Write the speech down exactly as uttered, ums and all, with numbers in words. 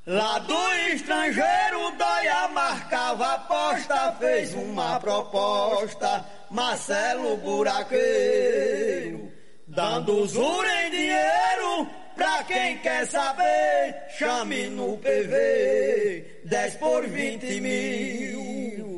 Lá do estrangeiro, Dóia marcava aposta, fez uma proposta, Marcelo Buraqueiro, dando usura em dinheiro, pra quem quer saber, chame no P V, dez por vinte mil.